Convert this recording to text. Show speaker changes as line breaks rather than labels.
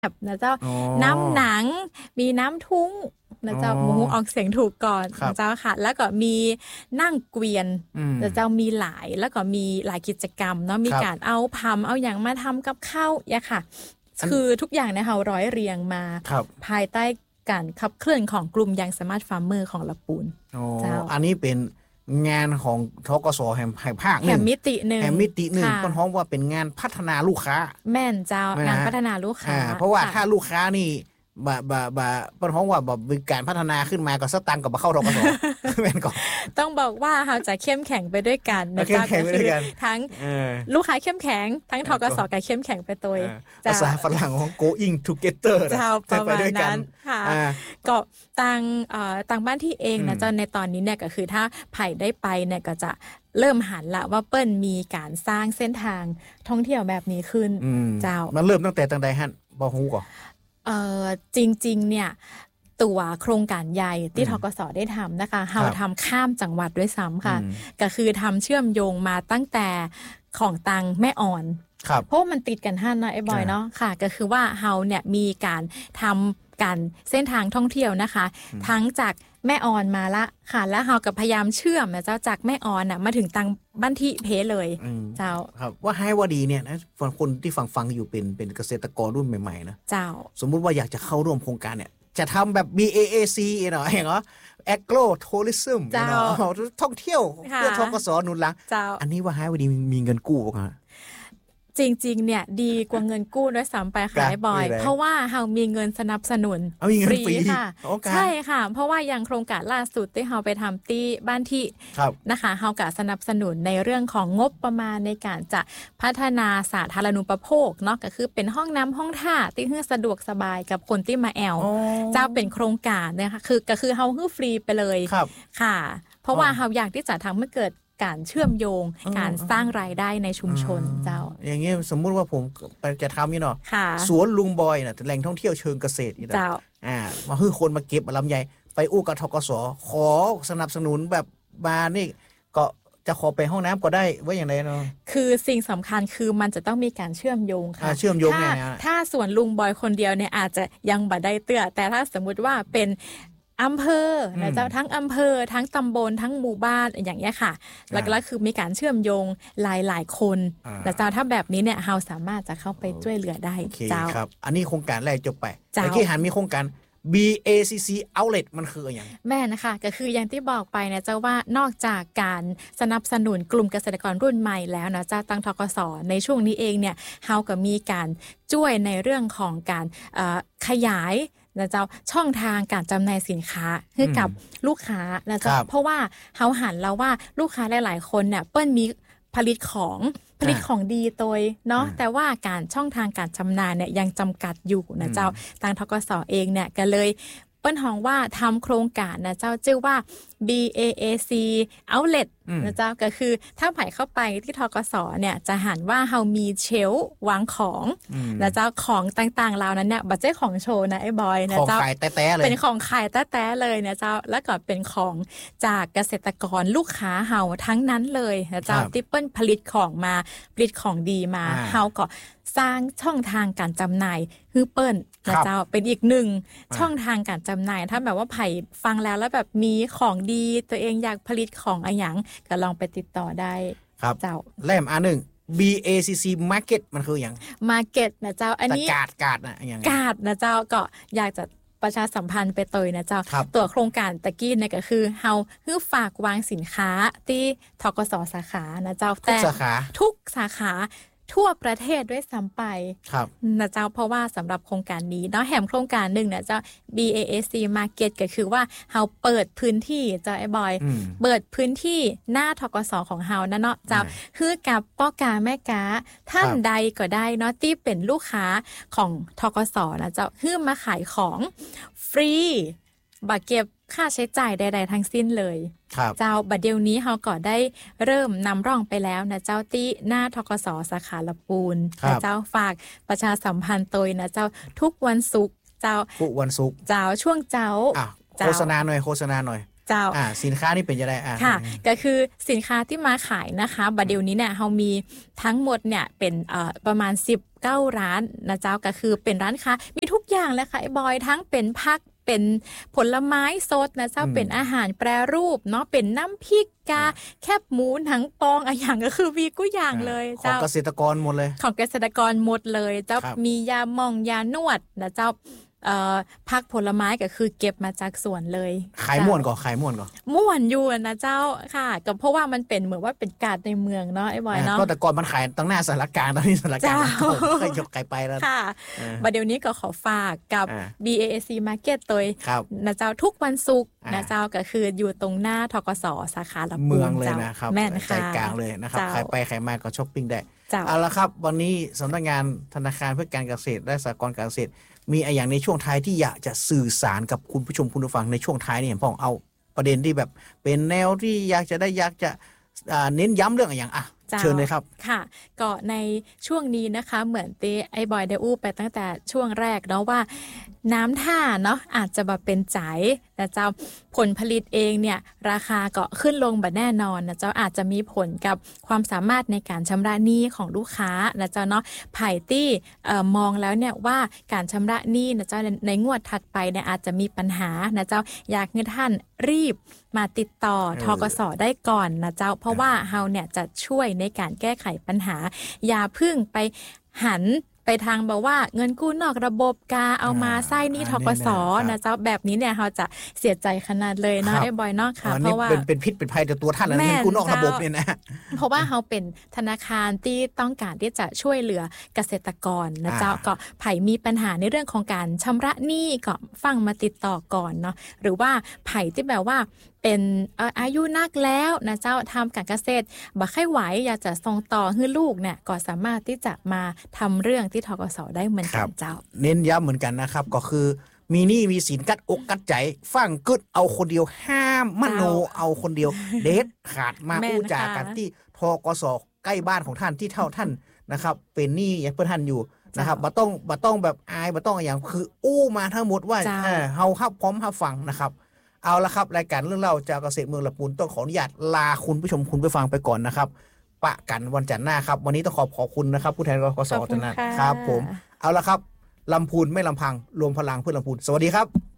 นะเจ้าน้ำหนังมีน้ำทุ้งนะเจ้าหมูออกเสียงถูกก่อนนะเจ้าค่ะแล้วก็มีนั่งเกวียนนะเจ้ามีหลายแล้วก็มีหลายกิจกรรมเนาะมีการเอาพำเอาอย่างมาทำกับข้าวเนี่ยค่ะคือทุกอย่างเนี่ยเราร้อยเรียงมาภายใต้การขับเคลื่อนของกลุ่มยังสมาร์ทฟาร์มเมอร์ของละปูน
เจ้าอันนี้เป็นงานของทกส.แห่งภาค
แห่งมิติหนึ่ง
ต้นฮ้องว่าเป็นงานพัฒนาลูกค้า
แม่นเจ้างานพัฒนาลูกค้า
เพราะว่าถ้าลูกค้านี่ต้นฮ้องว่ามีการพัฒนาขึ้นมาก็สตังกับเข้าทกส.แม่นก่อน
ต้องบอกว่าเราจะเข้มแข็งไปด้วยกัน
นะจ๊ะ
ทั้งลูกค้าเข้มแข็งทั้งทกส.กับเข้มแข็งไปตัว
ภาษาฝรั่งของ going together
ไปด้วยกันก็ต่างบ้านที่เองนะเจ้าในตอนนี้เนี่ยก็คือถ้าไผ่ได้ไปเนี่ยก็จะเริ่มหันละว่าเปิ้ลมีการสร้างเส้นทางท่องเที่ยวแบบนี้ขึ้นเจ้า
มันเริ่มตั้งแต่ตั้งใดฮั่นบ่ฮู้ก่อน
จริงๆเนี่ยตัวโครงการใหญ่ที่ทกส.ได้ทำนะคะเราทำข้ามจังหวัดด้วยซ้ำค่ะก็คือทำเชื่อมโยงมาตั้งแต่ของตังแม่อ่อนเพราะมันติดกันฮั่นนะไอ้บอยเนาะค่ะก็คือว่าเราเนี่ยมีการทำการเส้นทางท่องเที่ยวนะคะทั้งจากแม่อ่อนมาละค่ะแล้วเราก็พยายามเชื่อมนะเจ้าจากแม่อ่อนน่ะมาถึงตังบ้านที่เพเลยเจ้า
ครับว่าให้ว่าดีเนี่ยนะคนที่ฟังอยู่เป็นเกษตรกรรุ่นใหม่ๆนะ
เจ้า
สมมุติว่าอยากจะเข้าร่วมโครงการเนี่ยจะทำแบบ BAAC เนาะอย่างเนาะ Agro Tourism เนาะท่องเที่ยวเพื่อทกส.หนุนหลังอันนี้ว่าให้ว่าดีมีเงินกู้ป่ะ
จริงๆเนี่ยดีกว่าเงินกู้ด้วยซ้ำไปขายบ่อยเพราะว่าเรามีเงินสนับสนุน
ฟรี
ค่ะใช่ค่ะเพราะว่าอย่างโครงการล่าสุดที่เราไปทำที่บ้านที่นะคะเราก็สนับสนุนในเรื่องของงบประมาณในการจะพัฒนาสาธารณูปโภคเนาะก็คือเป็นห้องน้ำห้องท่าที่ให้สะดวกสบายกับคนที่มาแอลเจ้าเป็นโครงการนะคะคือเราให้ฟรีไปเลยค่ะเพราะว่าเราอยากที่จะทำให้เกิดการเชื่อมโยงการสร้างรายได้ในชุมชนเจ้า
อย่างเงี้ยสมมุติว่าผมจะทำนี่เนาะสวนลุงบอยน่ะแหล่งท่องเที่ยวเชิงเกษตรนี่นะมาให้คนมาเก็บลำไยไปอู้กับทกส.ขอสนับสนุนแบบมานี่ก็จะขอไปห้องน้ำก็ได้ว่าอย่างไรเนาะ
คือสิ่งสำคัญคือมันจะต้องมีการเชื่อมโยงค่ะ
เชื่อมโยงไง
ถ้าสวนลุงบอยคนเดียวเนี่ยอาจจะยังบ่ได้เตื้อแต่ถ้าสมมุติว่าเป็นอำเภอนะเจ้าทั้งอำเภอทั้งตำบลทั้งหมู่บ้านอย่างเงี้ยค่ะแล้วก็คือมีการเชื่อมโยงหลายๆคนนะเจ้าถ้าแบบนี้เนี่ยเราสามารถจะเข้าไปช่วยเหลือได้เจ้า
ครับอันนี้โครงการแรกจบไปแต่ที่หันมีโครงการ BACC Outlet มันคืออย่าง
แม่นะคะก็คืออย่างที่บอกไปนะเจ้าว่านอกจากการสนับสนุนกลุ่มเกษตรกรรุ่นใหม่แล้วนะเจ้าตั้งทกส.ในช่วงนี้เองเนี่ยเราก็มีการช่วยในเรื่องของการขยายนะเจ้าช่องทางการจำหน่ายสินค้าให้กับลูกค้านะเจ้าเพราะว่าเขาหันแล้วว่าลูกค้าหลายๆคนเนี่ยเปิ้ลมีผลิตของดีตัวเนาะแต่ว่าการช่องทางการจำหน่ายเนี่ยยังจำกัดอยู่นะเจ้าทางทกส.เองเนี่ยก็เลยเปิ้ลฮ้องว่าทำโครงการนะเจ้าชื่อว่า BAAC Outlet นะเจ้าก็คือถ้าไผเข้าไปที่ทกส.เนี่ยจะหันว่าเฮามีเชลฟ์วางของนะเจ้าของต่างๆเหล่านั้นเนี่ยบ่ใช่ของโชว์นะไอ้บอยนะเจ้า
ของขายแต้ๆเลย
เป็นของขายแต้ๆเลยนะเจ้าแล้วก็เป็นของจากเกษตรกรลูกค้าเฮาทั้งนั้นเลยนะเจ้าที่เปิ้ลผลิตของมาผลิตของดีมาเฮาก็สร้างช่องทางการจำหน่ายฮือเปิ้ลนะเจ้าเป็นอีกหนึ่งช่องทางการจำหน่ายถ้าแบบว่าไผ่ฟังแล้วแบบมีของดีตัวเองอยากผลิตของอะไรอย่างก็ลองไปติดต่อได้
เจ้าแล่มอันหนึ่ง BACC Market มันคืออย่าง
Market นะเจ้าอันนี้
กาดนะอย่าง
กาดนะเจ้าก็อยากจะประชาสัมพันธ์ไปเตยนะเจ้าตัวโครงการตะกี้เนี่ยก็คือเฮาคือฝากวางสินค้าที่ทกส.สาขานะเจ้า
แต่
ทุกสาขาทั่วประเทศด้วยซ้ำไปนะเจ้าเพราะว่าสำหรับโครงการนี้เนาะแหมโครงการหนึ่งเนี่ยเจ้า BAAC Market ก็คือว่าเฮาเปิดพื้นที่เจ้าไอ้บอยเปิดพื้นที่หน้าทกส.ของเฮานะเนาะเจ้าคือกับป้อกาแม่กาท่านใดก็ได้เนาะที่เป็นลูกค้าของทกส.นะเจ้าคือมาขายของฟรีบ่เก็บค่าใช้จ่ายใดๆทั้งสิ้นเลยเจ้าบัดเดี๋ยวนี้เราก็ได้เริ่มนำร่องไปแล้วนะเจ้าที่หน้าทกส.สาขาละปูนนะเจ้าฝากประชาสัมพันธ์ตัวนะเจ้าทุกวันศุกร์เจ้า
ทุกวันศุกร์
เจ้าช่วงเจ้า
โฆษณาหน่อยเจ้าสินค้านี่เป็นยังไง
ค่ะก็คือสินค้าที่มาขายนะคะบัดเดี๋ยวนี้เนี่ยเรามีทั้งหมดเนี่ยเป็นประมาณ10 29ร้านนะเจ้าก็คือเป็นร้านค้ามีทุกอย่างเลยค่ะไอ้บอยทั้งเป็นผักเป็นผลไม้สดนะเจ้าเป็นอาหารแปรรูปเนาะเป็นน้ำพริกกาแคบหมูหนังปองอะไรอย่างก็คือมีกู้อย่างเลย
เจ้าของเกษตรกรหมดเลย
ของเกษตรกรหมดเลยเจ้ามียาหม่องยานวดนะเจ้าผักผลไม้ก็คือเก็บมาจากสวนเลย
ขายม่วนก่อนขายม่วนก่อน
ม่วนอยู่นะเจ้าค่ะก็เพราะว่ามันเป็นเหมือนว่าเป็นการในเมืองเนาะไอ้บอยเนาะ
ก็แต่ก่อนมันขายตั้งหน้าสารกลางตอนนี้สารกลางเคยยกไก่ไปแล้ว
ค่ะบัดเดี๋ยวนี้ก็ขอฝากกับ BAC Market ตัวนะเจ้าทุกวันศุกร์นะเจ้าก็คืออยู่ตรงหน้าธกส.สาขาลำพูน
เมืองเลยนะครับ
แม่น
ใจกลางเลยนะครับใครไปใครมาก็ช้อปปิ้งได้เอาละครับวันนี้สำนักงานธนาคารเพื่อการเกษตรและสหกรณ์การเกษตรมีอย่างในช่วงท้ายที่อยากจะสื่อสารกับคุณผู้ชมคุณผู้ฟังในช่วงท้ายนี่เห็นพ่อเอาประเด็นที่แบบเป็นแนวที่อยากจะเน้นย้ำเรื่องอย่างเชิญเลยครับ
ค่ะก็ในช่วงนี้นะคะเหมือนที่ไอ้บอยได้อู้ไปตั้งแต่ช่วงแรกเนาะว่าน้ำท่าเนาะอาจจะแบบเป็นใจนะเจ้าผลผลิตเองเนี่ยราคาก็ขึ้นลงแบบแน่นอนนะเจ้าอาจจะมีผลกับความสามารถในการชำระหนี้ของลูกค้านะเจ้าเนาะไผ่ตี้มองแล้วเนี่ยว่าการชำระหนี้นะเจ้าในงวดถัดไปเนี่ยอาจจะมีปัญหานะเจ้าอยากให้ท่านรีบมาติดต่อธกส.ได้ก่อนนะเจ้าเพราะว่าเฮาเนี่ยจะช่วยในการแก้ไขปัญหาอย่าพึ่งไปหันไปทางบอกว่าเงินกู้นอกระบบกาเอามาไส้นี่ธกส.นะเจ้าแบบนี้เนี่ยเราจะเสียใจขนาดเลยเนาะไอ้บอยเนาะค่ะเพราะว่า
เป็นพิษเป็นภัยต่อตัวท่านแล้วเงินกู้นอกระบบเนี่ยนะ
เพราะว่าเราเป็นธนาคารที่ต้องการที่จะช่วยเหลือเกษตรกรนะเจ้าก็ไผ่มีปัญหาในเรื่องของการชำระหนี้ก็ฟังมาติดต่อก่อนเนาะหรือว่าไผ่ที่แบบว่าเป็นอายุนักแล้วนะเจ้าทำการเกษตรบ่ค่อยไหวอยากจะส่งต่อให้ลูกเนี่ยก็สามารถที่จะมาทำเรื่องที่ธกส.ได้เหมือนกันเจ้า
เน้นย้ำเหมือนกันนะครับก็คือมีหนี้มีสินกัดอกกัดใจฟังกึดเอาคนเดียวห้ามมโนเอาคนเดียวเด็ดขาดมาอู้จากันที่ธกส.ใกล้บ้านของท่านที่เท่าท่านนะครับเป็นหนี้เพื่อท่านอยู่นะครับบ่ต้องแบบอายบ่ต้องอย่างคืออู้มาทั้งหมดว่าเฮาฮับพร้อมฮับฟังนะครับเอาละครับรายการเรื่องเล่าจากเกษตรเมืองลำพูนต้องขออนุญาตลาคุณผู้ชมคุณผู้ฟังไปก่อนนะครับปะกันวันจันทร์หน้าครับวันนี้ต้องขอบคุณนะครับผู้แทนธกส.นะครับผมเอาละครับลำพูนไม่ลำพังรวมพลังเพื่อลำพูนสวัสดีครับ